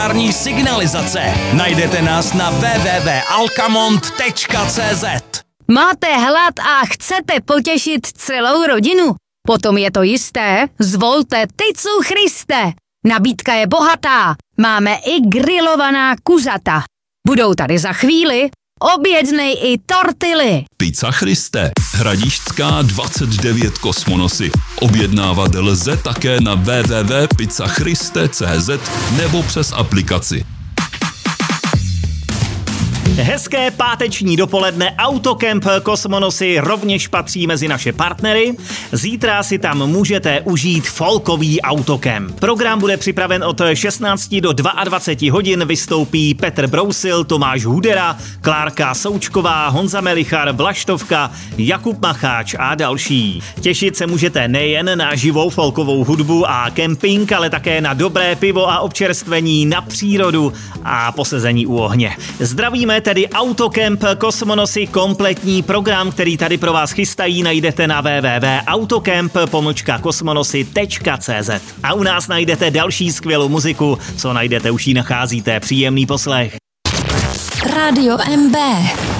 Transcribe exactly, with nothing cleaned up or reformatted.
signalizace. Najdete nás na w w w tečka alkamont tečka c z. Máte hlad a chcete potěšit celou rodinu? Potom je to jisté, zvolte Tycu Christe. Nabídka je bohatá, máme i grilovaná kuřata. Budou tady za chvíli, objednej i tortily. Pizza Christe, Hradišťská dvacet devět Kosmonosy. Objednávat lze také na w w w tečka pizza christe tečka c z nebo přes aplikaci. Hezké páteční dopoledne, Autokemp Kosmonosy rovněž patří mezi naše partnery. Zítra si tam můžete užít folkový autokemp. Program bude připraven od šestnácti do dvaceti dvou hodin, vystoupí Petr Brousil, Tomáš Hudera, Klárka Součková, Honza Melichar, Vlaštovka, Jakub Macháč a další. Těšit se můžete nejen na živou folkovou hudbu a kemping, ale také na dobré pivo a občerstvení, na přírodu a posezení u ohně. Zdravíme tedy Autokemp Kosmonosy, kompletní program, který tady pro vás chystají, najdete na w w w tečka autokemp pomlčka kosmonosy tečka c z. A u nás najdete další skvělou muziku, co najdete, už ji nacházíte. Příjemný poslech. Rádio M B.